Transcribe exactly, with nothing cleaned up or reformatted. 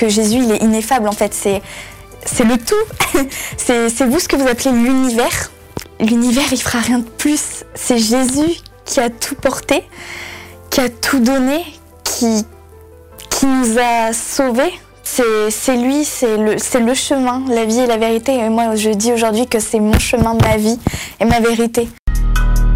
que Jésus, il est ineffable en fait. C'est, c'est le tout. c'est, c'est vous ce que vous appelez l'univers. L'univers, il fera rien de plus. C'est Jésus qui a tout porté, qui a tout donné, qui, qui nous a sauvés. C'est, c'est lui, c'est le, c'est le chemin, la vie et la vérité. Et moi, je dis aujourd'hui que c'est mon chemin, ma vie et ma vérité.